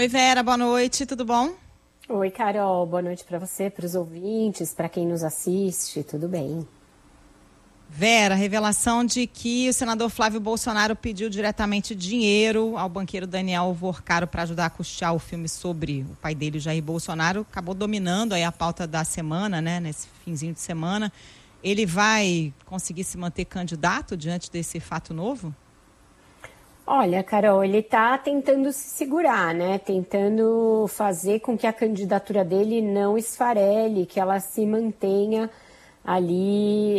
Oi, Vera, boa noite, tudo bom? Oi, Carol, boa noite para você, para os ouvintes, para quem nos assiste, tudo bem? Vera, revelação de que o senador Flávio Bolsonaro pediu diretamente dinheiro ao banqueiro Daniel Worcaro para ajudar a custear o filme sobre o pai dele, Jair Bolsonaro, acabou dominando aí a pauta da semana, né, nesse finzinho de semana. Ele vai conseguir se manter candidato diante desse fato novo? Olha, Carol, ele está tentando se segurar, né? Tentando fazer com que a candidatura dele não esfarele, que ela se mantenha ali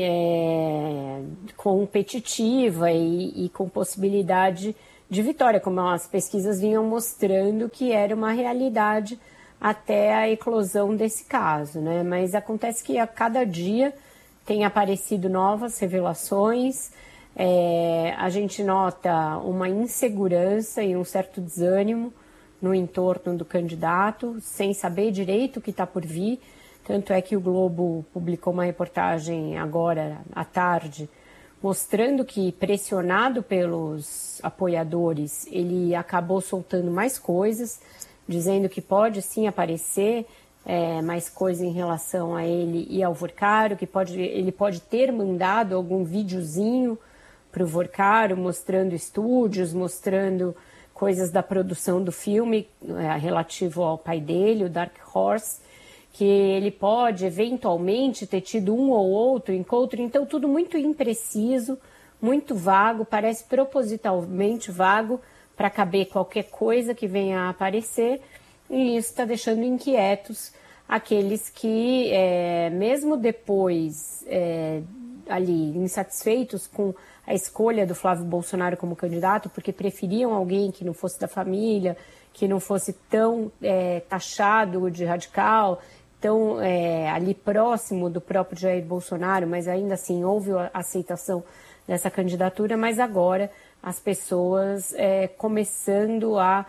competitiva e com possibilidade de vitória, como as pesquisas vinham mostrando que era uma realidade até a eclosão desse caso, né? Mas acontece que a cada dia tem aparecido novas revelações. A gente nota uma insegurança e um certo desânimo no entorno do candidato, sem saber direito o que está por vir. Tanto é que o Globo publicou uma reportagem agora à tarde, mostrando que, pressionado pelos apoiadores, ele acabou soltando mais coisas, dizendo que pode sim aparecer mais coisa em relação a ele e ao Worcaro, que ele pode ter mandado algum videozinho para o Worcaro, mostrando estúdios, mostrando coisas da produção do filme relativo ao pai dele, o Dark Horse, que ele pode eventualmente ter tido um ou outro encontro. Então tudo muito impreciso, muito vago, parece propositalmente vago para caber qualquer coisa que venha a aparecer, e isso está deixando inquietos aqueles que, mesmo depois ali insatisfeitos com a escolha do Flávio Bolsonaro como candidato, porque preferiam alguém que não fosse da família, que não fosse tão taxado de radical, tão ali próximo do próprio Jair Bolsonaro, mas ainda assim houve a aceitação dessa candidatura. Mas agora as pessoas começando a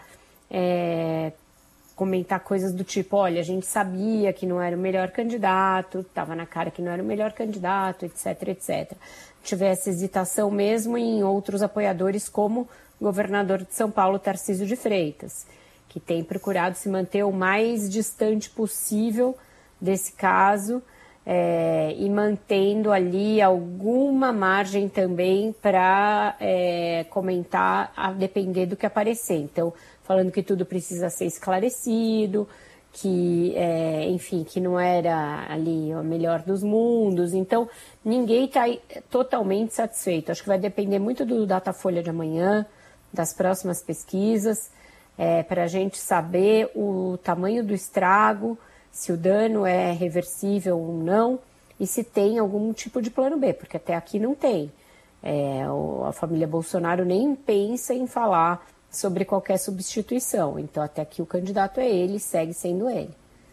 comentar coisas do tipo: olha, a gente sabia que não era o melhor candidato, estava na cara que não era o melhor candidato, etc, etc. Tivesse hesitação mesmo em outros apoiadores, como o governador de São Paulo, Tarcísio de Freitas, que tem procurado se manter o mais distante possível desse caso e mantendo ali alguma margem também para comentar a depender do que aparecer. Então, falando que tudo precisa ser esclarecido, que, enfim, que não era ali o melhor dos mundos. Então, ninguém está totalmente satisfeito. Acho que vai depender muito do Datafolha de amanhã, das próximas pesquisas, para a gente saber o tamanho do estrago, se o dano é reversível ou não, e se tem algum tipo de plano B, porque até aqui não tem. A família Bolsonaro nem pensa em falar sobre qualquer substituição. Então, até aqui o candidato é ele, segue sendo ele.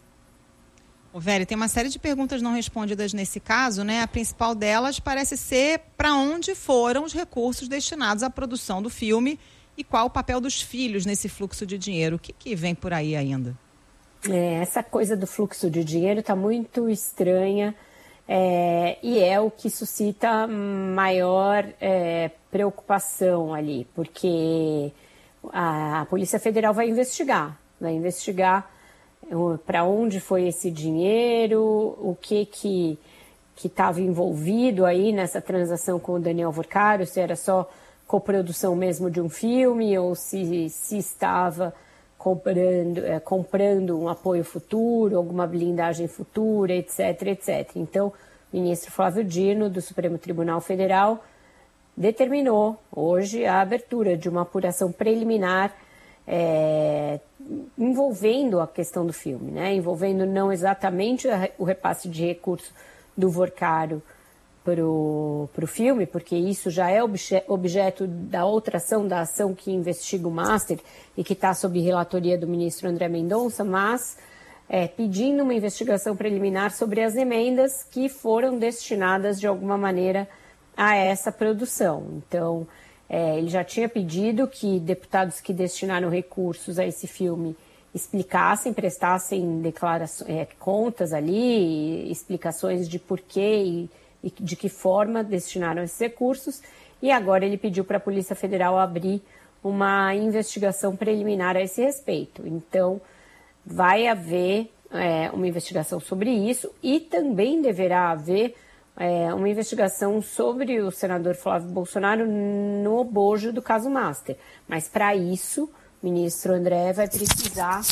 Vera, tem uma série de perguntas não respondidas nesse caso, né? A principal delas parece ser para onde foram os recursos destinados à produção do filme e qual o papel dos filhos nesse fluxo de dinheiro. O que vem por aí ainda? Essa coisa do fluxo de dinheiro está muito estranha e é o que suscita maior preocupação ali, porque a Polícia Federal vai investigar para onde foi esse dinheiro, o que estava envolvido aí nessa transação com o Daniel Worcaro, se era só coprodução mesmo de um filme ou se estava comprando um apoio futuro, alguma blindagem futura, etc, etc. Então, o ministro Flávio Dino, do Supremo Tribunal Federal, determinou hoje a abertura de uma apuração preliminar envolvendo a questão do filme, né? Envolvendo não exatamente o repasse de recursos do Worcaro para o filme, porque isso já é objeto da outra ação, da ação que investiga o Master e que está sob relatoria do ministro André Mendonça, mas pedindo uma investigação preliminar sobre as emendas que foram destinadas de alguma maneira a essa produção. Então, ele já tinha pedido que deputados que destinaram recursos a esse filme explicassem, prestassem contas ali, explicações de porquê e de que forma destinaram esses recursos, e agora ele pediu para a Polícia Federal abrir uma investigação preliminar a esse respeito. Então, vai haver uma investigação sobre isso e também deverá haver uma investigação sobre o senador Flávio Bolsonaro no bojo do caso Master. Mas, para isso, o ministro André vai precisar...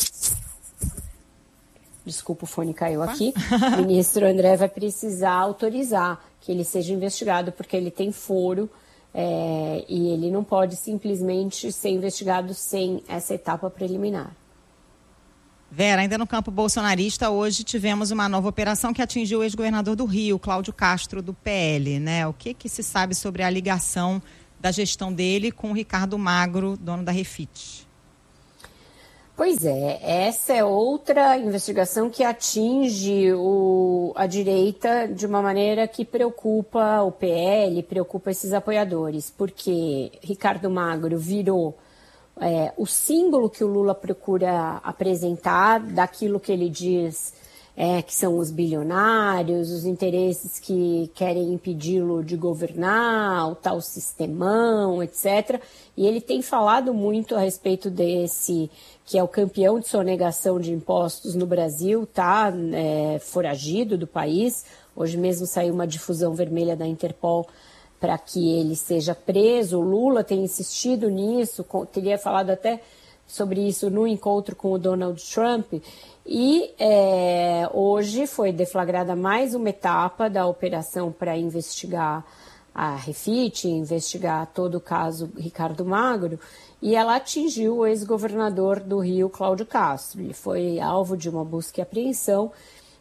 Desculpa, o fone caiu aqui. O ministro André vai precisar autorizar que ele seja investigado, porque ele tem foro e ele não pode simplesmente ser investigado sem essa etapa preliminar. Vera, ainda no campo bolsonarista, hoje tivemos uma nova operação que atingiu o ex-governador do Rio, Cláudio Castro, do PL, né? O que se sabe sobre a ligação da gestão dele com o Ricardo Magro, dono da Refit? Pois é, essa é outra investigação que atinge a direita de uma maneira que preocupa o PL, preocupa esses apoiadores, porque Ricardo Magro virou o símbolo que o Lula procura apresentar daquilo que ele diz que são os bilionários, os interesses que querem impedi-lo de governar, o tal sistemão, etc. E ele tem falado muito a respeito desse, que é o campeão de sonegação de impostos no Brasil, tá foragido do país. Hoje mesmo saiu uma difusão vermelha da Interpol para que ele seja preso. O Lula tem insistido nisso, teria falado até sobre isso no encontro com o Donald Trump. E hoje foi deflagrada mais uma etapa da operação para investigar a Refit, investigar todo o caso Ricardo Magro, e ela atingiu o ex-governador do Rio, Cláudio Castro. Ele foi alvo de uma busca e apreensão,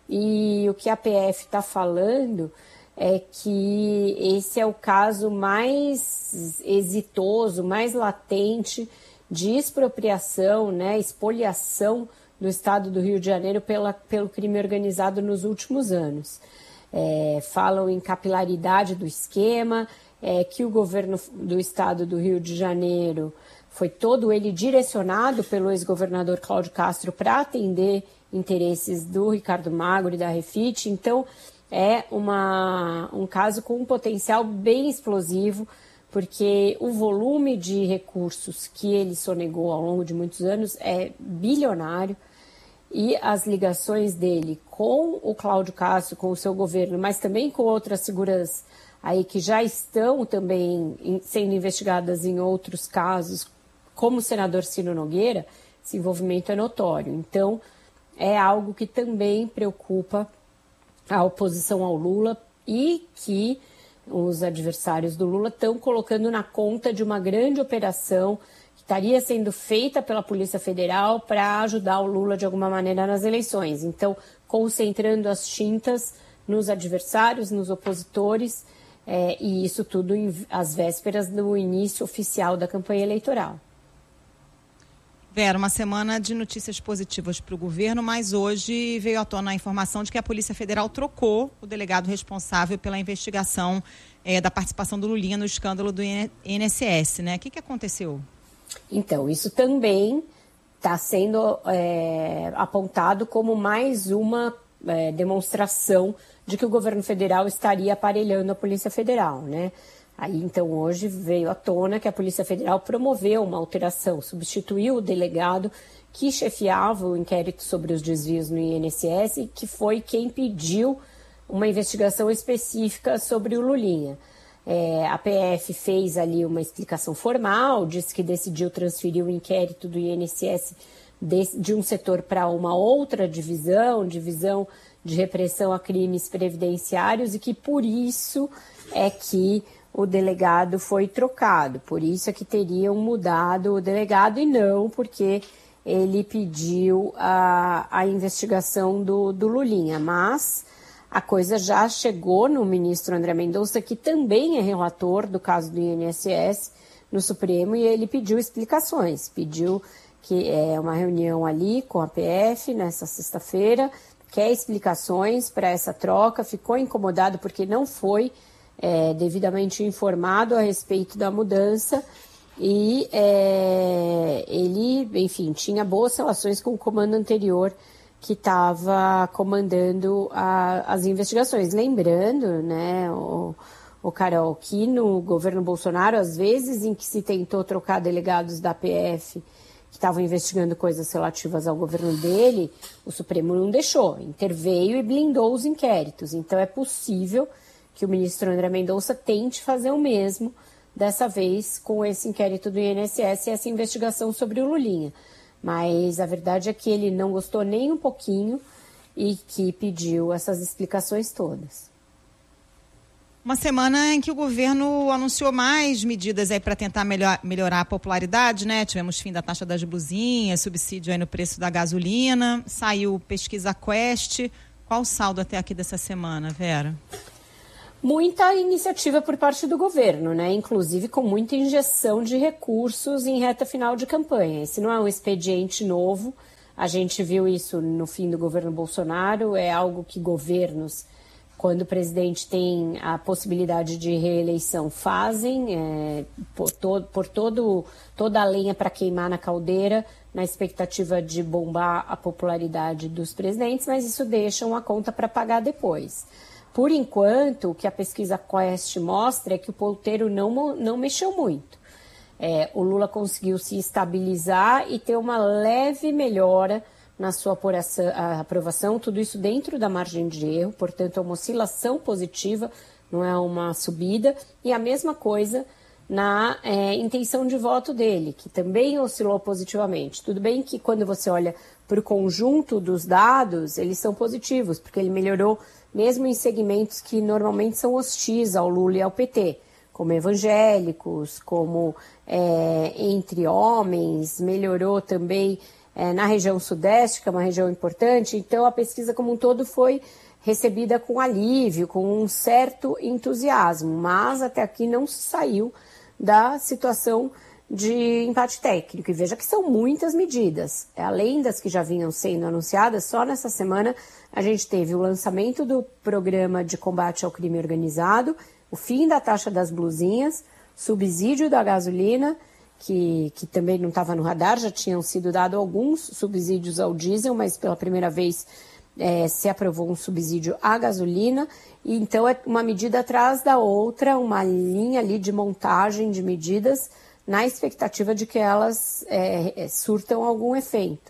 e o que a PF está falando é que esse é o caso mais exitoso, mais latente de expropriação, expoliação do estado do Rio de Janeiro pelo crime organizado nos últimos anos. Falam em capilaridade do esquema, que o governo do estado do Rio de Janeiro foi todo ele direcionado pelo ex-governador Cláudio Castro para atender interesses do Ricardo Magro e da Refit. Então, é um caso com um potencial bem explosivo, porque o volume de recursos que ele sonegou ao longo de muitos anos é bilionário, e as ligações dele com o Cláudio Castro, com o seu governo, mas também com outras figuras aí que já estão também sendo investigadas em outros casos, como o senador Ciro Nogueira, esse envolvimento é notório. Então, é algo que também preocupa a oposição ao Lula e que os adversários do Lula estão colocando na conta de uma grande operação que estaria sendo feita pela Polícia Federal para ajudar o Lula de alguma maneira nas eleições. Então, concentrando as tintas nos adversários, nos opositores, e isso tudo às vésperas do início oficial da campanha eleitoral. Vera, uma semana de notícias positivas para o governo, mas hoje veio à tona a informação de que a Polícia Federal trocou o delegado responsável pela investigação da participação do Lulinha no escândalo do INSS, né? O que aconteceu? Então, isso também está sendo apontado como mais uma demonstração de que o governo federal estaria aparelhando a Polícia Federal, né? Aí, então, hoje veio à tona que a Polícia Federal promoveu uma alteração, substituiu o delegado que chefiava o inquérito sobre os desvios no INSS e que foi quem pediu uma investigação específica sobre o Lulinha. A PF fez ali uma explicação formal, disse que decidiu transferir o inquérito do INSS de um setor para uma outra divisão de repressão a crimes previdenciários, e que por isso é que o delegado foi trocado, por isso é que teriam mudado o delegado, e não porque ele pediu a investigação do Lulinha. Mas a coisa já chegou no ministro André Mendonça, que também é relator do caso do INSS no Supremo, e ele pediu explicações, pediu que uma reunião ali com a PF nessa sexta-feira, quer explicações para essa troca, ficou incomodado porque não foi devidamente informado a respeito da mudança, e ele, enfim, tinha boas relações com o comando anterior que estava comandando as investigações. Lembrando, né, o Carol, que no governo Bolsonaro, às vezes em que se tentou trocar delegados da PF que estavam investigando coisas relativas ao governo dele, o Supremo não deixou, interveio e blindou os inquéritos. Então é possível que o ministro André Mendonça tente fazer o mesmo, dessa vez com esse inquérito do INSS e essa investigação sobre o Lulinha. Mas a verdade é que ele não gostou nem um pouquinho e que pediu essas explicações todas. Uma semana em que o governo anunciou mais medidas aí para tentar melhorar a popularidade, né? Tivemos fim da taxa das blusinhas, subsídio aí no preço da gasolina, saiu pesquisa Quest. Qual o saldo até aqui dessa semana, Vera? Muita iniciativa por parte do governo, né? Inclusive com muita injeção de recursos em reta final de campanha. Esse não é um expediente novo, a gente viu isso no fim do governo Bolsonaro, é algo que governos, quando o presidente tem a possibilidade de reeleição, fazem, toda a lenha para queimar na caldeira, na expectativa de bombar a popularidade dos presidentes, mas isso deixa uma conta para pagar depois. Por enquanto, o que a pesquisa Quest mostra é que o ponteiro não mexeu muito. O Lula conseguiu se estabilizar e ter uma leve melhora na sua aprovação, tudo isso dentro da margem de erro, portanto é uma oscilação positiva, não é uma subida, e a mesma coisa na intenção de voto dele, que também oscilou positivamente. Tudo bem que quando você olha para o conjunto dos dados, eles são positivos, porque ele melhorou mesmo em segmentos que normalmente são hostis ao Lula e ao PT, como evangélicos, como entre homens, melhorou também na região sudeste, que é uma região importante. Então, a pesquisa como um todo foi recebida com alívio, com um certo entusiasmo, mas até aqui não se saiu da situação de empate técnico. E veja que são muitas medidas. Além das que já vinham sendo anunciadas, só nessa semana a gente teve o lançamento do programa de combate ao crime organizado, o fim da taxa das blusinhas, subsídio da gasolina, que também não estava no radar, já tinham sido dados alguns subsídios ao diesel, mas pela primeira vez se aprovou um subsídio à gasolina, e então é uma medida atrás da outra, uma linha ali de montagem de medidas, na expectativa de que elas surtam algum efeito.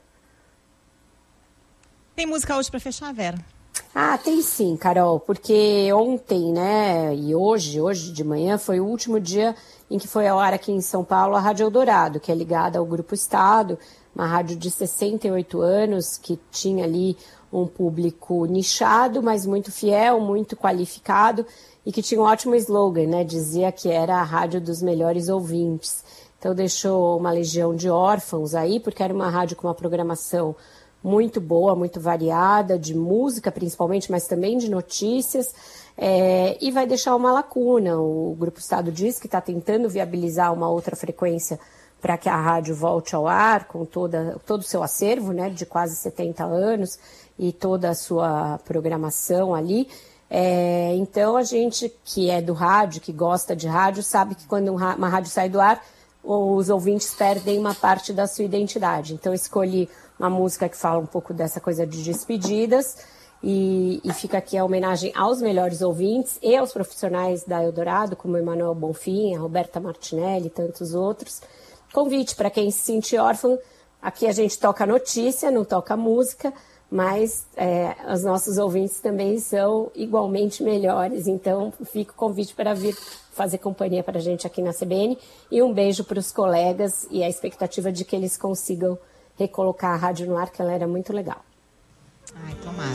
Tem música hoje para fechar, Vera? Tem sim, Carol, porque ontem, né, e hoje de manhã, foi o último dia em que foi ao ar aqui em São Paulo a Rádio Eldorado, que é ligada ao Grupo Estado, uma rádio de 68 anos, que tinha ali um público nichado, mas muito fiel, muito qualificado, e que tinha um ótimo slogan, né, dizia que era a rádio dos melhores ouvintes. Então deixou uma legião de órfãos aí, porque era uma rádio com uma programação muito boa, muito variada, de música principalmente, mas também de notícias, e vai deixar uma lacuna. O Grupo Estado diz que está tentando viabilizar uma outra frequência para que a rádio volte ao ar, com todo o seu acervo, né, de quase 70 anos, e toda a sua programação ali. Então a gente que é do rádio, que gosta de rádio, sabe que quando uma rádio sai do ar, os ouvintes perdem uma parte da sua identidade. Então escolhi uma música que fala um pouco dessa coisa de despedidas e fica aqui a homenagem aos melhores ouvintes e aos profissionais da Eldorado, como Emanuel Bonfim, a Roberta Martinelli e tantos outros. Convite para quem se sentir órfão, aqui a gente toca notícia, não toca música, mas os nossos ouvintes também são igualmente melhores, então fica o convite para vir fazer companhia para a gente aqui na CBN e um beijo para os colegas e a expectativa de que eles consigam recolocar a rádio no ar, que ela era muito legal. Ai, tomara.